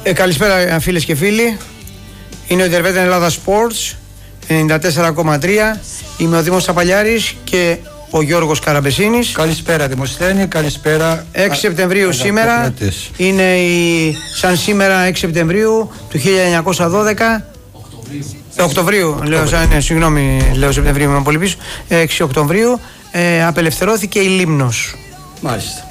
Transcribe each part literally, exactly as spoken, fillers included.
Ε, καλησπέρα φίλες και φίλοι. Είναι ο Ιντερβέτεν Ελλάδα Sports ενενήντα τέσσερα κόμμα τρία. Είμαι ο Δήμος Ταπαλιάρης και ο Γιώργος Καραμπεσίνης. Καλησπέρα Δημοσθένη, καλησπέρα. έξι Σεπτεμβρίου σήμερα. Είναι η, σαν σήμερα έξι Σεπτεμβρίου του χίλια εννιακόσια δώδεκα. Οκτωβρίου. Ε, Οκτωβρίου, λέω, σαν, ναι, συγγνώμη, λέω Σεπτεμβρίου, είμαι πολύ πίσω. έξι Οκτωβρίου ε, απελευθερώθηκε η Λίμνος. Μάλιστα.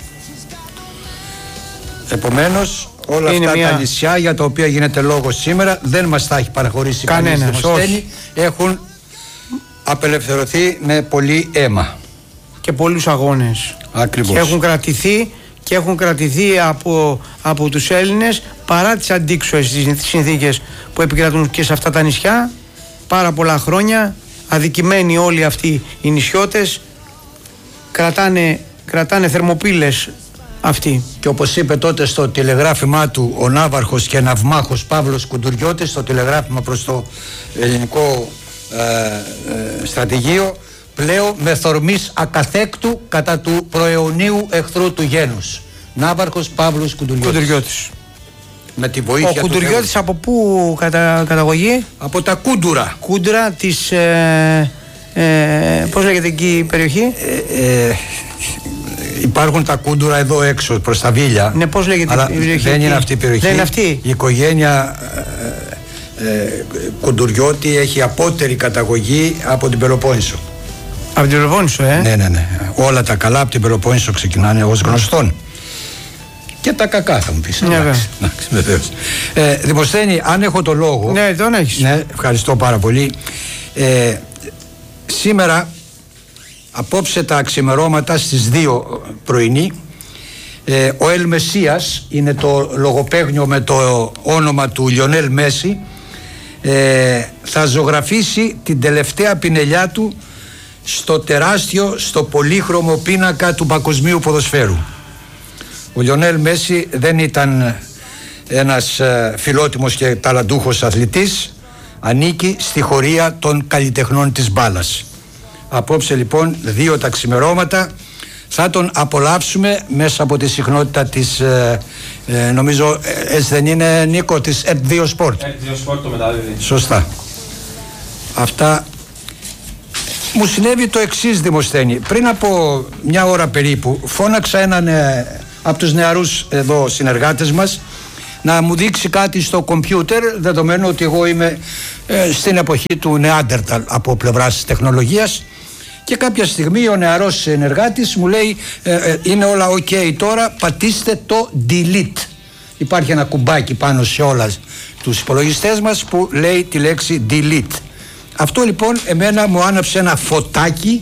Επομένως, όλα είναι αυτά μια... τα νησιά για τα οποία γίνεται λόγος σήμερα δεν μας τα έχει παραχωρήσει κανένας. Κανένας, έχουν απελευθερωθεί με πολύ αίμα. Και πολλούς αγώνες. Ακριβώς. Και έχουν κρατηθεί και έχουν κρατηθεί από, από τους Έλληνες παρά τις αντίξωες συνθήκες που επικρατούν και σε αυτά τα νησιά. Πάρα πολλά χρόνια, αδικημένοι όλοι αυτοί οι νησιώτες, κρατάνε, κρατάνε θερμοπύλες αυτοί. Και όπως είπε τότε στο τηλεγράφημά του ο ναύαρχος και ναυμάχος Παύλος Κουντουριώτης, στο τηλεγράφημα προς το ελληνικό ε, ε, στρατηγείο, πλέον με θορμής ακαθέκτου κατά του προαιωνίου εχθρού του γένους. Ναύαρχος Παύλος Κουντουριώτης. Κουντουριώτης. Με τη βοήθεια ο του Κουντουριώτης από πού κατα, καταγωγή? Από τα Κούντουρα. Κούντουρα της ε, ε, πώς λέγεται εκεί η περιοχή? Ε, ε, υπάρχουν τα Κούντουρα εδώ έξω προς τα Βίλια. Ναι, πώς λέγεται αλλά η περιοχή? Δεν είναι αυτή η περιοχή. Δεν είναι αυτή. Η οικογένεια ε, ε, Κουντουριώτη έχει απότερη καταγωγή από την Πελοπόννησο. Από την Πελοπόννησο, ε? Ναι, ναι, ναι. Όλα τα καλά από την Πελοπόννησο ξεκινάνε ως γνωστόν. Και τα κακά θα μου πεις. Ναι, εντάξει, εντάξει, βεβαίως. Ε, Δημοσθένη, αν έχω το λόγο. Ναι, τον έχεις. Ναι, ευχαριστώ πάρα πολύ. Ε, σήμερα, απόψε τα ξημερώματα στις δύο πρωινή, ε, ο Ελ Μεσσίας, είναι το λογοπαίγνιο με το όνομα του Λιονέλ Μέση, ε, θα ζωγραφίσει την τελευταία πινελιά του στο τεράστιο, στο πολύχρωμο πίνακα του παγκοσμίου ποδοσφαίρου. Ο Λιονέλ Μέση δεν ήταν ένας ε, φιλότιμος και ταλαντούχος αθλητής, ανήκει στη χωρία των καλλιτεχνών της μπάλας. Απόψε λοιπόν δύο τα ξημερώματα θα τον απολαύσουμε μέσα από τη συχνότητα της ε, ε, νομίζω ε, έτσι δεν είναι, Νίκο, της ΕΤ δύο Sport. ΕΤ δύο Sport το μεταδίδει. Σωστά. Αυτά. Μου συνέβη το εξής, Δημοσθένη. Πριν από μια ώρα περίπου φώναξα έναν ε, από τους νεαρούς εδώ συνεργάτες μας να μου δείξει κάτι στο κομπιούτερ, δεδομένου ότι εγώ είμαι ε, στην εποχή του Νεάντερταλ από πλευράς τεχνολογίας, και κάποια στιγμή ο νεαρός συνεργάτης μου λέει ε, ε, είναι όλα ok τώρα, πατήστε το delete. Υπάρχει ένα κουμπάκι πάνω σε όλα τους υπολογιστές μας που λέει τη λέξη delete. Αυτό λοιπόν εμένα μου άναψε ένα φωτάκι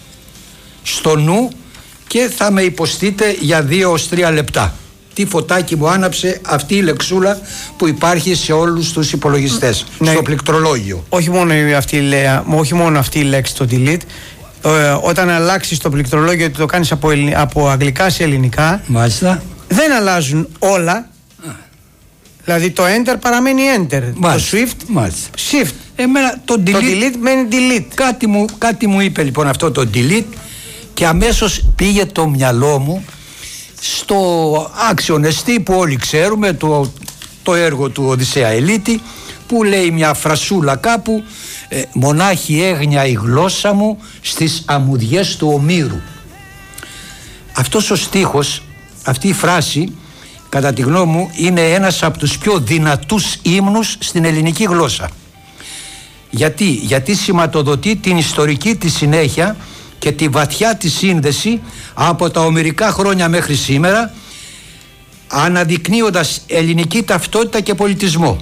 στο νου και θα με υποστείτε για δύο ως τρία λεπτά. Τι φωτάκι μου άναψε αυτή η λεξούλα που υπάρχει σε όλους τους υπολογιστές, ναι, στο πληκτρολόγιο. Όχι μόνο αυτή, όχι μόνο αυτή η λέξη το delete. Ε, όταν αλλάξεις το πληκτρολόγιο και το κάνεις από, από αγγλικά σε ελληνικά, μάλιστα, δεν αλλάζουν όλα. Α. Δηλαδή το enter παραμένει enter, μάλιστα, το shift, μάλιστα, shift. Εμένα το delete, το delete μένει delete. Κάτι μου, κάτι μου είπε λοιπόν αυτό το delete και αμέσως πήγε το μυαλό μου στο άξιονεστή που όλοι ξέρουμε, το, το έργο του Οδυσσέα Ελίτη, που λέει μια φρασούλα κάπου, ε, μονάχη έγνοια η γλώσσα μου στις αμμουδιές του Ομήρου. Αυτός ο στίχος, αυτή η φράση, κατά τη γνώμη μου, είναι ένας από τους πιο δυνατούς ύμνους στην ελληνική γλώσσα. Γιατί, γιατί σηματοδοτεί την ιστορική της συνέχεια και τη βαθιά της σύνδεση από τα ομηρικά χρόνια μέχρι σήμερα, αναδεικνύοντας ελληνική ταυτότητα και πολιτισμό.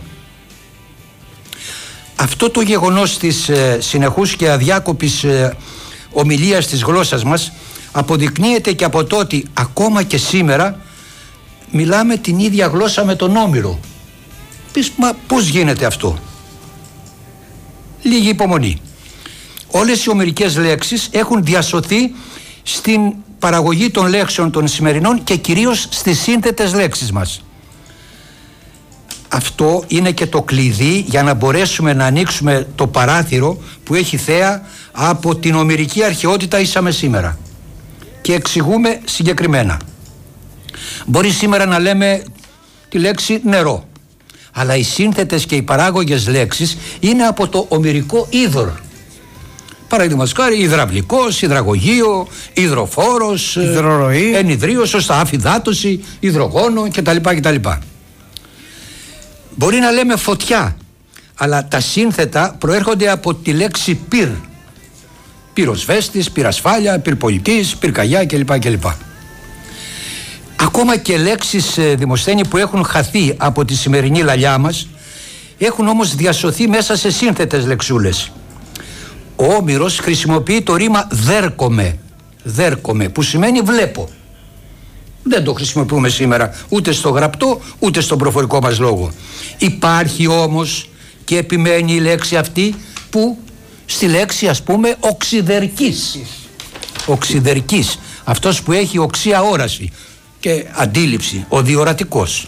Αυτό το γεγονός της ε, συνεχούς και αδιάκοπης ε, ομιλίας της γλώσσας μας αποδεικνύεται και από το ότι ακόμα και σήμερα μιλάμε την ίδια γλώσσα με τον Όμηρο. Πεις, μα πώς γίνεται αυτό? Λίγη υπομονή. Όλες οι ομηρικές λέξεις έχουν διασωθεί στην παραγωγή των λέξεων των σημερινών και κυρίως στις σύνθετες λέξεις μας. Αυτό είναι και το κλειδί για να μπορέσουμε να ανοίξουμε το παράθυρο που έχει θέα από την ομηρική αρχαιότητα ίσαμε σήμερα. Και εξηγούμε συγκεκριμένα. Μπορεί σήμερα να λέμε τη λέξη νερό. Αλλά οι σύνθετες και οι παράγωγες λέξεις είναι από το ομηρικό είδωρ. Παραδείγματος χάρη υδραυλικός, υδραγωγείο, υδροφόρος, υδροροή, ενιδρίο, σωστά, αφυδάτωση, υδρογόνο κτλ. κτλ. Μπορεί να λέμε φωτιά, αλλά τα σύνθετα προέρχονται από τη λέξη πυρ. Πυροσβέστης, πυρασφάλεια, πυρπολιτής, πυρκαγιά κλπ. κλπ. Ακόμα και λέξεις, Δημοσθένη, που έχουν χαθεί από τη σημερινή λαλιά μας, έχουν όμως διασωθεί μέσα σε σύνθετες λεξούλες. Ο Όμηρος χρησιμοποιεί το ρήμα δέρκομαι, δέρκομαι, που σημαίνει βλέπω. Δεν το χρησιμοποιούμε σήμερα ούτε στο γραπτό ούτε στον προφορικό μας λόγο. Υπάρχει όμως και επιμένει η λέξη αυτή που στη λέξη, ας πούμε, οξυδερκής. Οξυδερκής, αυτός που έχει οξία όραση και αντίληψη, ο διορατικός.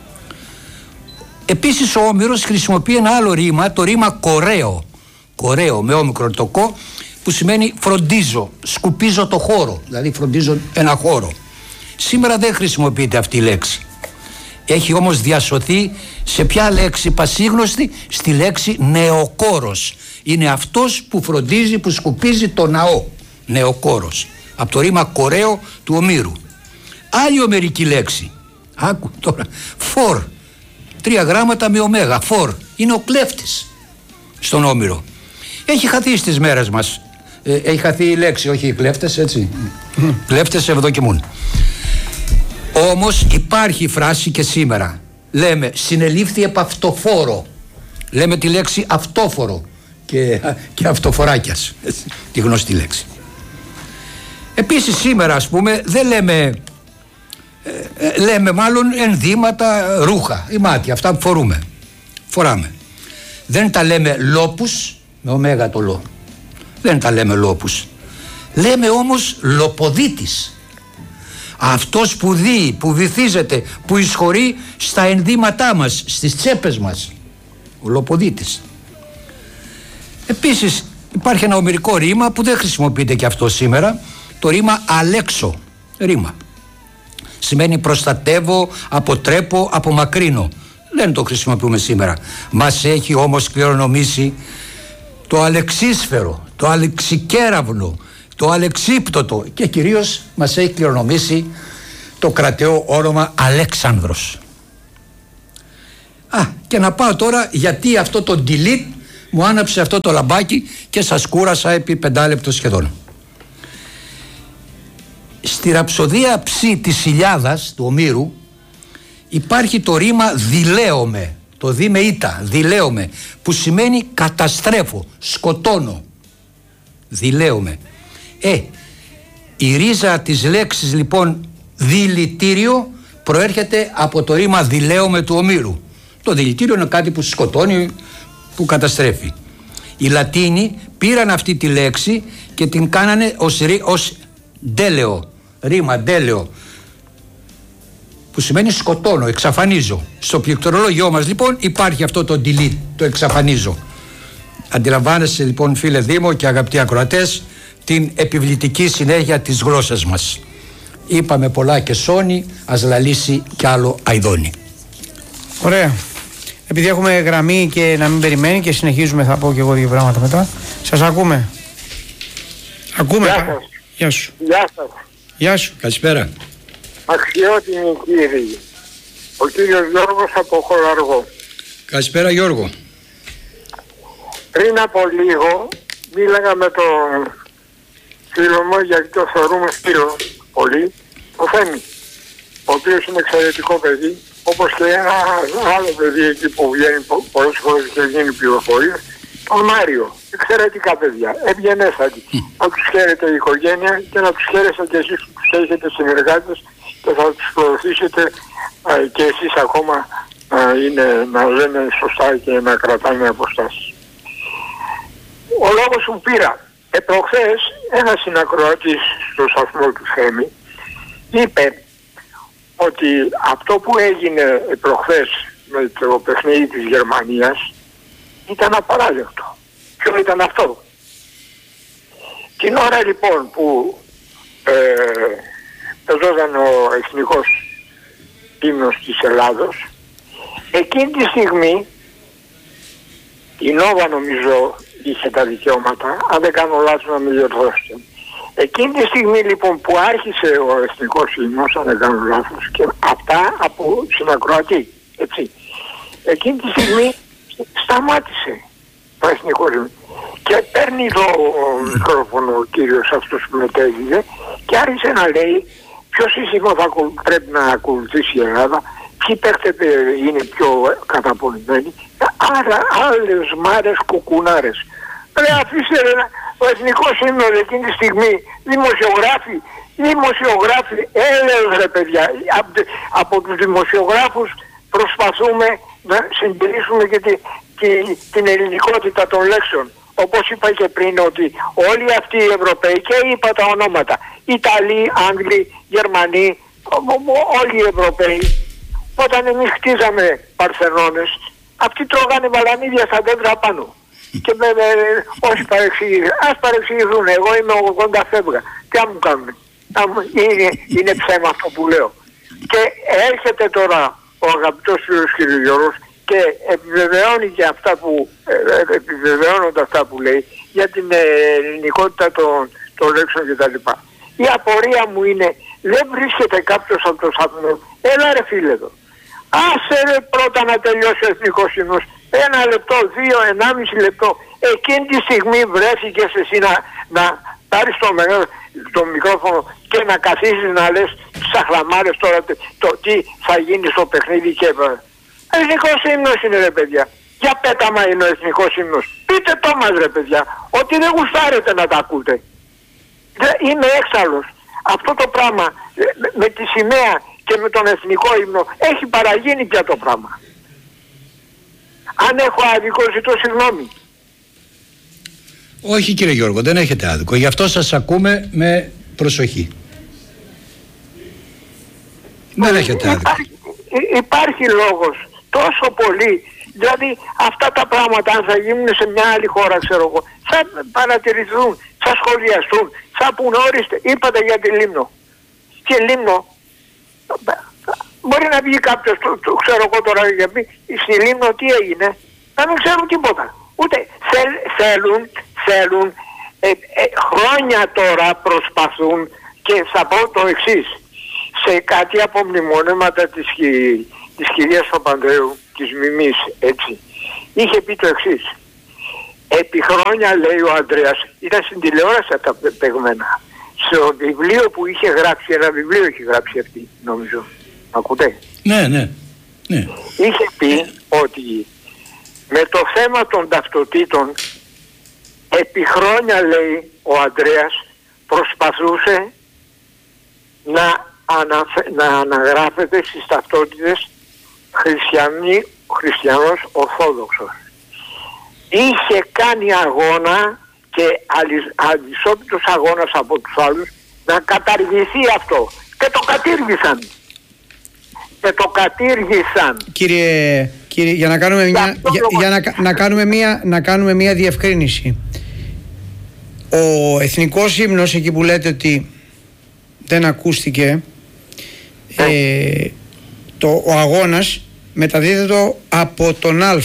Επίσης ο Όμηρος χρησιμοποιεί ένα άλλο ρήμα, το ρήμα κορέο. Κορέο με όμικρον το κο, που σημαίνει φροντίζω, σκουπίζω το χώρο, δηλαδή φροντίζω ένα χώρο. Σήμερα δεν χρησιμοποιείται αυτή η λέξη. Έχει όμως διασωθεί σε ποια λέξη πασίγνωστη? Στη λέξη νεοκόρος. Είναι αυτός που φροντίζει, που σκουπίζει το ναό. Νεοκόρος. Από το ρήμα κορέο του Ομήρου. Άλλη ομερική λέξη. Άκου τώρα. Φορ. Τρία γράμματα με ωμέγα. Φορ. Είναι ο κλέφτης στον Όμηρο. Έχει χαθεί στις μέρες μας. Ε, έχει χαθεί η λέξη, όχι οι κλέφτες, έτσι. Mm. Κλέφτες ευδοκιμούν. Όμως υπάρχει φράση και σήμερα. Λέμε συνελήφθη επ' αυτοφόρο. Λέμε τη λέξη αυτόφορο και, και αυτοφοράκιας. Τη γνωστή λέξη. Επίσης σήμερα, ας πούμε, δεν λέμε, ε, λέμε μάλλον ενδύματα, ρούχα, ή μάτια, αυτά που φορούμε. Φοράμε. Δεν τα λέμε λόπους, με ωμέγα το λό. Δεν τα λέμε λόπους. Λέμε όμως λοποδίτης. Αυτός που δει, που βυθίζεται, που εισχωρεί στα ενδύματά μας, στις τσέπες μας. Ο λοποδίτης. Επίσης υπάρχει ένα ομηρικό ρήμα που δεν χρησιμοποιείται και αυτό σήμερα. Το ρήμα αλέξω. Ρήμα. Σημαίνει προστατεύω, αποτρέπω, απομακρύνω. Δεν το χρησιμοποιούμε σήμερα. Μας έχει όμως κληρονομήσει το αλεξίσφαιρο, το αλεξικέραυνο, το αλεξίπτωτο και κυρίως μας έχει κληρονομήσει το κρατεό όνομα Αλέξανδρος. Α, και να πάω τώρα γιατί αυτό το delete μου άναψε αυτό το λαμπάκι και σας κούρασα επί πεντάλεπτο σχεδόν. Στη ραψοδία ψη της Ηλιάδας του Ομήρου υπάρχει το ρήμα δηλέομαι, το δι με ήτα, δηλέομαι, που σημαίνει καταστρέφω, σκοτώνω. Δηλέομαι. Ε, η ρίζα της λέξης λοιπόν δηλητήριο προέρχεται από το ρήμα δηλέομαι του Ομήρου. Το δηλητήριο είναι κάτι που σκοτώνει, που καταστρέφει. Οι Λατίνοι πήραν αυτή τη λέξη και την κάνανε ως, ως ντέλεο, ρήμα ντέλεο, που σημαίνει σκοτώνω, εξαφανίζω. Στο πληκτρολόγιό μας λοιπόν υπάρχει αυτό το delete, το εξαφανίζω. Αντιλαμβάνεστε λοιπόν, φίλε Δήμο και αγαπητοί ακροατές, την επιβλητική συνέχεια της γλώσσας μας. Είπαμε πολλά και σώνει, ας λαλήσει κι άλλο αηδώνει. Ωραία. Επειδή έχουμε γραμμή και να μην περιμένει και συνεχίζουμε, θα πω και εγώ δύο πράγματα μετά. Σας ακούμε. Ακούμε. Γεια σας. Γεια σου. Γεια σας. Γεια σου. Καλησπέρα. Αξιότιμοι κύριοι. Ο κύριος Γιώργος από Χολαργό. Καλησπέρα Γιώργο. Πριν από λίγο μίλαγα με τον φίλο μου, γιατί το θεωρούμε φίλο πολύ, ο Θέμη, ο οποίος είναι εξαιρετικό παιδί, όπως και ένα άλλο παιδί εκεί που βγαίνει πολλές φορές και γίνει πληροφορίες, τον Μάριο. Εξαιρετικά παιδιά, ευγενέστατοι. Να τους χαίρετε η οικογένεια και να τους χαίρεστε και εσείς που τους έχετε συνεργάτες και θα τους προωθήσετε α, και εσείς ακόμα α, είναι, να λένε σωστά και να κρατάνε αποστάσεις. Ο λόγος που πήρα, επροχθές ένας συνακροατής στο σταθμό του Θέμη είπε ότι αυτό που έγινε προχθές με το παιχνίδι της Γερμανίας ήταν απαράδεκτο. Ποιο ήταν αυτό? Την ώρα λοιπόν που ε, πεζόταν ο εθνικός ύμνος της Ελλάδος, εκείνη τη στιγμή η Νόβα νομίζω είχε τα δικαιώματα, αν δεν κάνω λάθος να με διορθώσετε. Εκείνη τη στιγμή λοιπόν που άρχισε ο εθνικός ύμνος, αν δεν κάνω λάθος, και αυτά από συνακροατή, έτσι. Εκείνη τη στιγμή σταμάτησε το εθνικό ύμνο. Και παίρνει το μικρόφωνο ο κύριος αυτός που μετέδιδε και άρχισε να λέει ποιο σύστημα θα πρέπει να ακολουθήσει η Ελλάδα, ποιοι παίκτες είναι πιο καταπονημένοι, άρα άλλες μάρες κουκουνάρες. Ρε αφήστε ρε, ο εθνικός ύμνος εκείνη τη στιγμή, δημοσιογράφοι, δημοσιογράφοι, έλεος ρε παιδιά, από, από τους δημοσιογράφους προσπαθούμε να συντηρήσουμε και τη, τη, την ελληνικότητα των λέξεων. Όπως είπα και πριν ότι όλοι αυτοί οι Ευρωπαίοι, και είπα τα ονόματα, Ιταλοί, Άγγλοι, Γερμανοί, όλοι οι Ευρωπαίοι, όταν εμείς χτίζαμε Παρθενώνες, αυτοί τρώγανε βαλανίδια στα δέντρα πάνω. Και βέβαια όσοι παρεξηγηθούν, ας παρεξηγηθούν, εγώ είμαι ογδόντα φεύγα, τι να μου κάνουν, είναι, είναι ψέμα αυτό που λέω. Και έρχεται τώρα ο αγαπητός φίλος κ. Γιώργος και επιβεβαιώνει και αυτά που, ε, επιβεβαιώνονται αυτά που λέει για την ελληνικότητα των, των λέξεων κτλ. Η απορία μου είναι, δεν βρίσκεται κάποιος από το σταθμό, έλα ρε φίλε εδώ, άσε ρε πρώτα να τελειώσει ο εθνικός ύμνος, ένα λεπτό, δύο, ενάμιση λεπτό, εκείνη τη στιγμή βρέθηκες εσύ να, να πάρεις το, το μικρόφωνο και να καθίσεις να λες τις αχλαμάρες τώρα το, το τι θα γίνει στο παιχνίδι και εθνικός ύμνος είναι ρε παιδιά. Για πέταμα είναι ο εθνικός ύμνος. Πείτε το μας ρε παιδιά, ότι δεν γουστάρετε να τα ακούτε. Είμαι έξαλλος. Αυτό το πράγμα με, με τη σημαία και με τον εθνικό ύμνο έχει παραγίνει πια το πράγμα. Αν έχω άδικο ζητώ συγγνώμη. Όχι κύριε Γιώργο, δεν έχετε άδικο. Γι' αυτό σας ακούμε με προσοχή. Δεν έχετε άδικο. Υπάρχει, υπάρχει λόγος τόσο πολύ. Δηλαδή αυτά τα πράγματα αν θα γίνουν σε μια άλλη χώρα, ξέρω εγώ, θα παρατηρηθούν, θα σχολιαστούν, θα πούν ορίστε, είπατε για τη Λίμνο. Και Λίμνο, μπορεί να βγει κάποιος, το, το ξέρω εγώ τώρα, για πει, στη Λίμνο τι έγινε, να μην ξέρουν τίποτα. Ούτε θέλ, θέλουν, θέλουν, ε, ε, χρόνια τώρα προσπαθούν και θα πω το εξής. Σε κάτι από μνημονέματα της, της κυρίας Παπανδρέου, της Μιμής, έτσι, είχε πει το εξής. Επί χρόνια, λέει ο Ανδρέας, ήταν στην τηλεόραση τα παιγμένα. Στο βιβλίο που είχε γράψει, ένα βιβλίο είχε γράψει αυτή, νομίζω. Ακούτε? Ναι, ναι, ναι. Είχε πει ότι με το θέμα των ταυτοτήτων, επί χρόνια, λέει ο Ανδρέας, προσπαθούσε να, αναφε... να αναγράφεται στις ταυτότητες χριστιανοί, χριστιανός Ορθόδοξος. Είχε κάνει αγώνα και αντισόπιτος αγώνας από τους άλλους να καταργηθεί αυτό. Και το κατήργησαν. Και το κατήργησαν. Κύριε, κύριε για να κάνουμε μια, για, για να, να, κάνουμε μια, να κάνουμε μια διευκρίνηση. Ο εθνικός ύμνος, εκεί που λέτε ότι δεν ακούστηκε, ε. Ε, το, ο αγώνας μεταδίδεται από τον Α.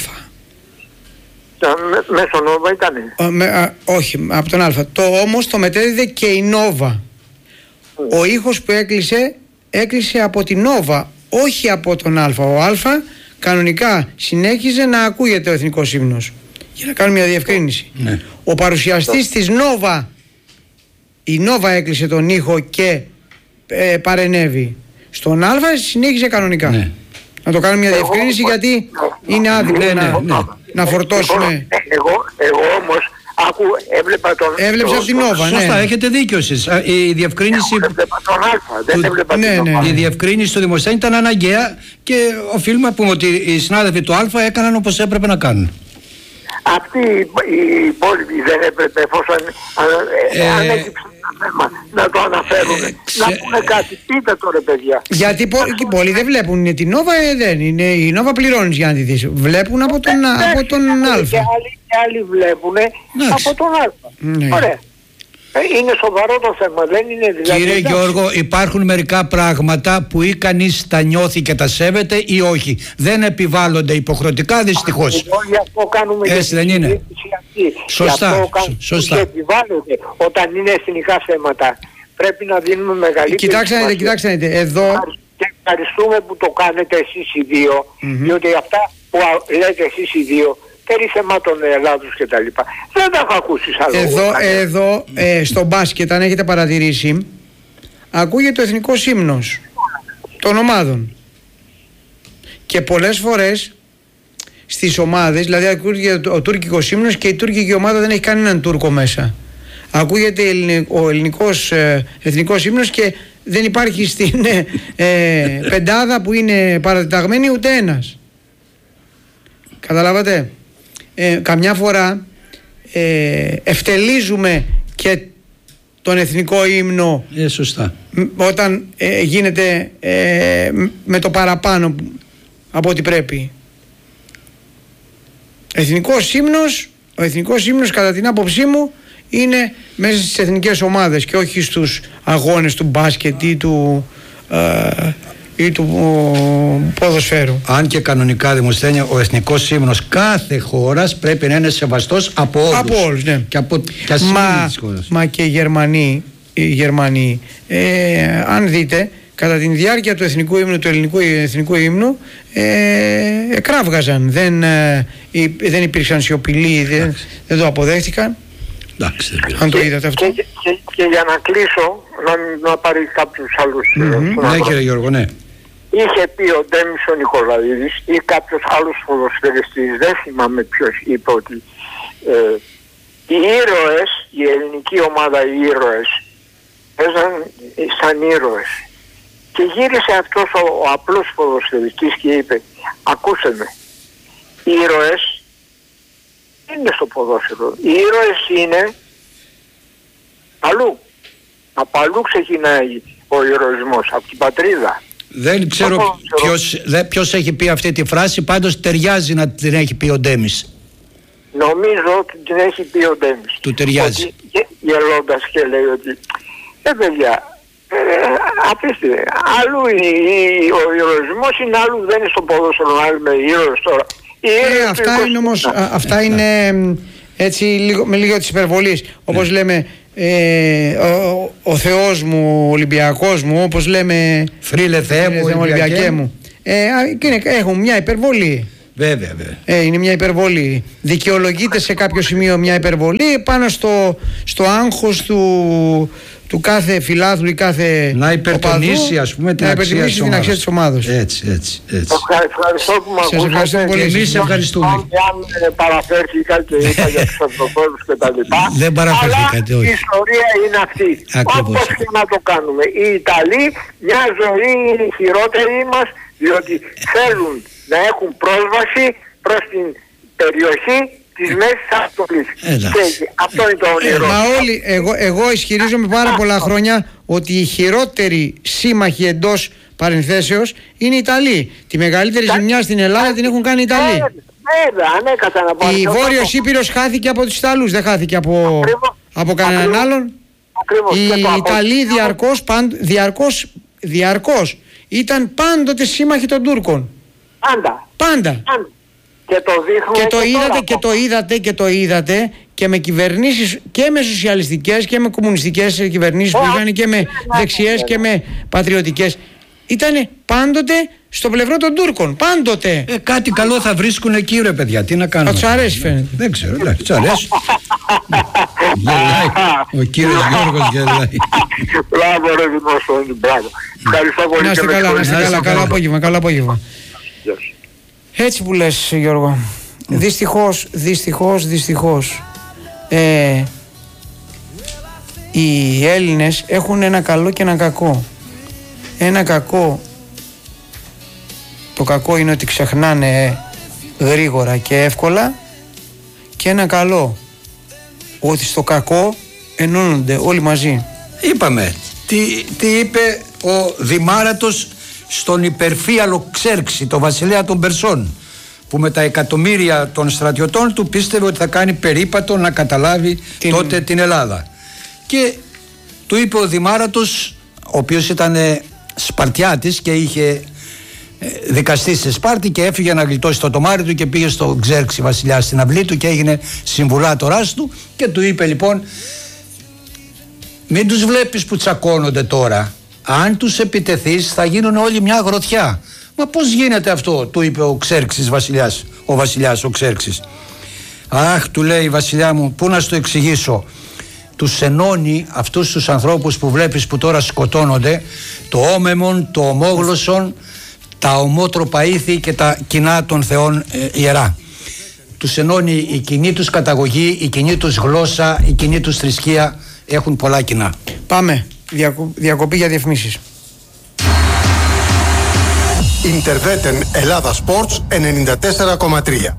Με, μέσω Νόβα ήτανε. Ο, με, α, όχι, από τον Α. Το όμως το μετέδιδε και η Νόβα. Mm. Ο ήχος που έκλεισε, έκλεισε από την Νόβα, όχι από τον Α. Ο Α κανονικά συνέχιζε να ακούγεται ο εθνικός ύμνος. Για να κάνουμε μια διευκρίνηση. Mm. Ο παρουσιαστής mm. της Νόβα, η Νόβα έκλεισε τον ήχο και ε, παρενέβη. Στον Α συνέχιζε κανονικά. Ναι. Να το κάνουμε μια διευκρίνηση εγώ, γιατί εγώ, είναι άδικο ναι, να, ναι, ναι. να φορτώσουμε. Εγώ, εγώ όμως άκου, έβλεπα τον... Έβλεψε από την Νόβα, ναι. Σωστά, έχετε δίκιο εσείς. Η διευκρίνηση... Εγώ έβλεπα τον Α, δεν του... έβλεπα ναι, την ναι, Νόβα. Η διευκρίνηση του δημοσιογράφου ήταν αναγκαία και οφείλουμε να πούμε ότι οι συνάδελφοι του Α έκαναν όπως έπρεπε να κάνουν. Αυτοί οι υπόλοιποι δεν έπρεπε εφόσον ε, αν έχει θέμα να το αναφέρουν, ε, ξε... να πούνε κάτι, πείτε το ρε παιδιά. Γιατί πο, πολλοί δεν βλέπουν την Νόβα, ε, δεν είναι, η Νόβα πληρώνεις για να τη δεις, βλέπουν από τον, ε, από τον Α. Και άλλοι, και άλλοι βλέπουν ναι, από τον Α. Ναι. Ωραία. Είναι σοβαρό το θέμα, δεν είναι δηλαδή. Κύριε Γιώργο, υπάρχουν μερικά πράγματα που ή κανείς τα νιώθει και τα σέβεται ή όχι. Δεν επιβάλλονται υποχρεωτικά, δυστυχώς. Γι' αυτό κάνουμε Έτσι δεν είναι. Σωστά. Γι' αυτό Σωστά. Και επιβάλλονται όταν είναι εθνικά θέματα. Πρέπει να δίνουμε μεγαλύτερη. Κοιτάξτε να δείτε, κοιτάξτε να δείτε. Εδώ. Και ευχαριστούμε που το κάνετε εσείς οι δύο, mm-hmm. διότι αυτά που λέτε εσείς οι δύο περί θεμάτων Ελλάδος και τα λοιπά δεν τα έχω ακούσει άλλο. Εδώ, εδώ ε, στο μπάσκετ, αν έχετε παρατηρήσει, ακούγεται ο εθνικός ύμνος των ομάδων και πολλές φορές στις ομάδες, δηλαδή ακούγεται ο τουρκικός ύμνος και η τουρκική ομάδα δεν έχει κανέναν Τούρκο μέσα. Ακούγεται ο ελληνικός ε, εθνικός ύμνος και δεν υπάρχει στην ε, ε, πεντάδα που είναι παρατεταγμένη ούτε ένας. Καταλάβατε. Ε, καμιά φορά ε, ευτελίζουμε και τον εθνικό ύμνο ε, σωστά. όταν ε, γίνεται ε, με το παραπάνω από ό,τι πρέπει. Εθνικός ύμνος, ο εθνικός ύμνος κατά την άποψή μου είναι μέσα στις εθνικές ομάδες και όχι στους αγώνες του μπάσκετ ή του, ε, ή του ο, ποδοσφαίρου. Αν και κανονικά, Δημοσθένεια, ο εθνικός ύμνος κάθε χώρας πρέπει να είναι σεβαστός από όλους. Από όλους, ναι. Και από και μα, μα και οι Γερμανοί, οι Γερμανοί ε, αν δείτε, κατά τη διάρκεια του εθνικού ύμνου, του ελληνικού εθνικού ύμνου, ε, εκράβγαζαν. Δεν, ε, δεν υπήρξαν σιωπηλοί, δεν, δεν το αποδέχτηκαν. Εντάξει, αν το είδατε αυτό. Και, και, και για να κλείσω, να, να πάρει κάποιους άλλους. Mm-hmm. Ναι, κύριε Γιώργο, ναι. Είχε πει ο Ντέμις ο Νικολαίδης ή κάποιος άλλος ποδοσφαιριστής, δεν θυμάμαι ποιος, είπε ότι ε, οι ήρωες, η ελληνική ομάδα, οι ήρωες, παίζαν σαν ήρωες. Και γύρισε αυτός ο, ο απλός ποδοσφαιριστής και είπε, ακούσε με, οι ήρωες είναι στο ποδόσφαιρο. Οι ήρωες είναι αλλού. Από αλλού ξεκινάει ο ηρωισμός, από την πατρίδα. Δεν ξέρω ποιος, δε, ποιος έχει πει αυτή τη φράση, πάντως ταιριάζει να την έχει πει ο Ντέμις. Νομίζω ότι την έχει πει ο Ντέμις. Του ταιριάζει. Ότι, γελώντας και λέει ότι ε παιδιά, ε, αφήστε, αλλού η, η, ο ηρωισμός είναι αλλού, δεν είναι στο ποδόσφαιρο να είμαι ήρωες τώρα. Ε, αυτά είναι όμως, α, αυτά είναι έτσι λίγο, με λίγο της υπερβολής. Όπως λέμε, ε, ο, ο Θεός μου, ο Ολυμπιακός μου, όπως λέμε Φρύλε Θεέ μου, Ολυμπιακέ μου. Ε, και είναι, έχουν μια υπερβολή. Βέβαια, βέβαια. Ε, είναι μια υπερβολή. Δικαιολογείται σε κάποιο σημείο μια υπερβολή πάνω στο, στο άγχος του, του κάθε φιλάθλου ή κάθε να υπερτονίσει, ας πούμε, την, να αξία, της την αξία της ομάδας. Έτσι, έτσι, έτσι. Ευχαριστώ που με ακούσατε. Σας ευχαριστώ πολύ. Εμείς ευχαριστούμε. Αν παραφέρθηκα και είπα για τους αυτοκόλλους και τα λοιπά. Δεν παραφέρθηκατε, όχι. Η ιστορία είναι αυτή. Ακριβώς. Όπως και να το κάνουμε. Οι Ιταλοί μια ζωή είναι χειρότεροι μας, διότι θέλουν να έχουν πρόσβαση προς την περιοχή της Μέσης Ανατολής. Αυτό είναι το όνειρο. Μα όλοι, εγώ, εγώ ισχυρίζομαι πάρα πολλά χρόνια ότι οι χειρότεροι σύμμαχοι εντός παρενθέσεως είναι οι Ιταλοί. Τη μεγαλύτερη ζημιά στην Ελλάδα την έχουν κάνει οι Ιταλοί. Βέβαια, ανέκατα να πω. Η Βόρειος Ήπειρος χάθηκε από τους Ιταλούς, δεν χάθηκε από, από κανέναν άλλον. Ακριβώς. Οι Ιταλοί διαρκώς, πάντ, διαρκώς, διαρκώς ήταν πάντοτε σύμμαχοι των Τούρκων. Πάντα. Πάντα. Πάντα. Και το δείχνουμε και το και είδατε τώρα. και το είδατε και το είδατε και με κυβερνήσεις και με σοσιαλιστικές και με κομμουνιστικές κυβερνήσεις που είχαν και με δεξιές και με πατριωτικές. Ήτανε πάντοτε στο πλευρό των Τούρκων. Πάντοτε. Ε, κάτι καλό θα βρίσκουν εκεί, ρε παιδιά. Τι να κάνουμε. Θα τους αρέσει, φαίνεται. Δεν ξέρω, εντάξει, τους αρέσει. Γελάει. Ο κύριος Γιώργος γελάει. Μπράβο, ρε Δημοσθένη, μπράβο. Ευχαριστώ πολύ. Να είστε καλά, να είστε καλά. Καλό απόγευμα, καλό απόγευμα. Έτσι που λες, Γιώργο. Δυστυχώς, δυστυχώς, δυστυχώς. Ε, οι Έλληνες έχουν ένα καλό και ένα κακό. Ένα κακό, το κακό είναι ότι ξεχνάνε γρήγορα και εύκολα, και ένα καλό, ότι στο κακό ενώνονται όλοι μαζί. Είπαμε, τι, τι είπε ο Δημάρατος στον υπερφύαλο Ξέρξη, το βασιλέα των Περσών, που με τα εκατομμύρια των στρατιωτών του πίστευε ότι θα κάνει περίπατο να καταλάβει την... τότε την Ελλάδα. και του είπε ο Δημάρατος, ο οποίος ήταν Σπαρτιάτης και είχε δικαστή σε Σπάρτη και έφυγε να γλιτώσει το τομάρι του και πήγε στο Ξέρξη βασιλιά στην αυλή του και έγινε συμβουλάτορας του και του είπε λοιπόν, μην τους βλέπεις που τσακώνονται τώρα, αν τους επιτεθείς θα γίνουν όλοι μια γροθιά. Μα πώς γίνεται αυτό, του είπε ο Ξέρξης βασιλιάς, ο βασιλιάς ο Ξέρξης. Αχ, του λέει, βασιλιά μου, πού να σου το εξηγήσω. Τους ενώνει αυτούς τους ανθρώπους που βλέπεις που τώρα σκοτώνονται, το όμαιμον, το ομόγλωσσον, τα ομότροπα ήθη και τα κοινά των θεών ε, ιερά. Τους ενώνει η κοινή τους καταγωγή, η κοινή τους γλώσσα, η κοινή τους θρησκεία, έχουν πολλά κοινά. Πάμε, Διακο... διακοπή για διαφημίσεις. Ιντερβέτεν Ελλάδα Sports ενενήντα τέσσερα κόμμα τρία.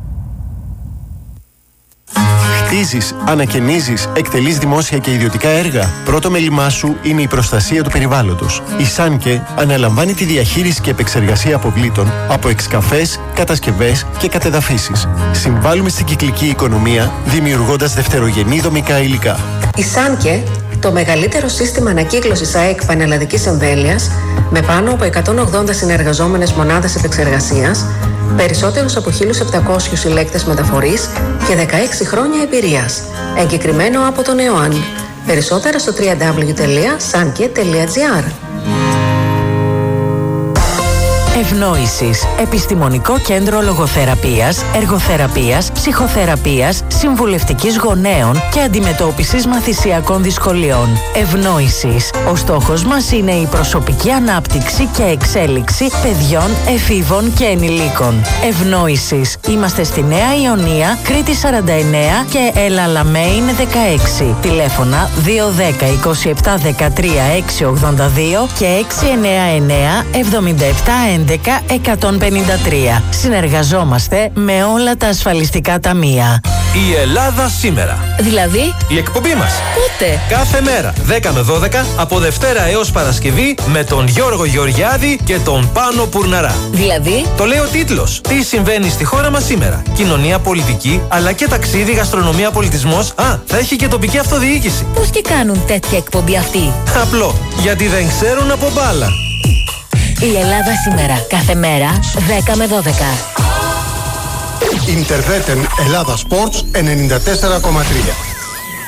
Χτίζεις, ανακαινίζεις, εκτελείς δημόσια και ιδιωτικά έργα. Πρώτο μέλημά σου είναι η προστασία του περιβάλλοντος. Η Σάνκε αναλαμβάνει τη διαχείριση και επεξεργασία αποβλήτων από εξκαφές, κατασκευές και κατεδαφίσεις. Συμβάλλουμε στην κυκλική οικονομία, δημιουργώντας δευτερογενή δομικά υλικά. Η Σάνκε, το μεγαλύτερο σύστημα ανακύκλωσης ΑΕΚ πανελλαδικής εμβέλειας, με πάνω από εκατόν ογδόντα συνεργαζόμενες μονάδες επεξεργασίας, περισσότερους από χίλιους επτακόσιους συλλέκτες μεταφορής και δεκαέξι χρόνια εμπειρίας. Εγκεκριμένο από τον ΕΟΑΝ. Περισσότερα στο double-u double-u double-u τελεία sanke τελεία gr. Ευνόησης. Επιστημονικό κέντρο λογοθεραπείας, εργοθεραπείας, ψυχοθεραπείας, συμβουλευτικής γονέων και αντιμετώπισης μαθησιακών δυσκολιών. Ευνόησης. Ο στόχος μας είναι η προσωπική ανάπτυξη και εξέλιξη παιδιών, εφήβων και ενηλίκων. Ευνόησης. Είμαστε στη Νέα Ιωνία, Κρήτη σαράντα εννέα και Ελαλαμέιν δεκαέξι. Τηλέφωνα δύο ένα μηδέν είκοσι επτά δεκατρία έξι ογδόντα δύο και έξι εννέα εννέα εβδομήντα επτά έντεκα εκατόν πενήντα τρία. Συνεργαζόμαστε με όλα τα ασφαλιστικά ταμεία. Η Ελλάδα σήμερα. Δηλαδή, Η εκπομπή μας. πότε? Κάθε μέρα δέκα με δώδεκα από Δευτέρα έως Παρασκευή με τον Γιώργο Γεωργιάδη και τον Πάνο Πουρναρά. Δηλαδή, Το λέει ο τίτλος. Τι συμβαίνει στη χώρα μας σήμερα. Κοινωνία, πολιτική, αλλά και ταξίδι, γαστρονομία, πολιτισμός. Α, θα έχει και τοπική αυτοδιοίκηση. πώς και κάνουν τέτοια εκπομπή αυτοί? Απλό. Γιατί δεν ξέρουν από μπάλα. Η Ελλάδα σήμερα. Κάθε μέρα δέκα με δώδεκα. Ιντερβέτεν Ελλάδα Sports ενενήντα τέσσερα κόμμα τρία.